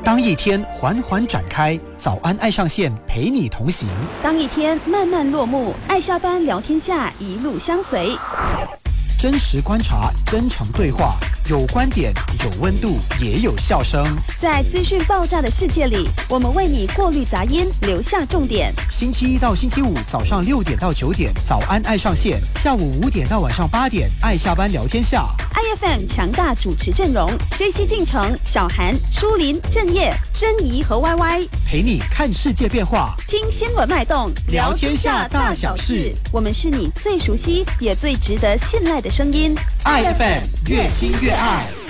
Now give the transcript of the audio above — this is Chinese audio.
当一天缓缓展开，早安爱上线陪你同行； 当一天慢慢落幕，爱下班聊天下一路相随。 真实观察，真诚对话，有观点，有温度，也有笑声。 在资讯爆炸的世界里，我们为你过滤杂音，留下重点。 星期一到星期五早上6点到9点，早安爱上线；下午5点到晚上8点，爱下班聊天下。 IFM 强大主持阵容 ：JC 进城、小韩、舒林、郑业、珍怡和 YY， 陪你看世界变化， 听新闻脉动， 聊天下大小事。 我们是你最熟悉也最值得信赖的声音。 IFM 越听越爱。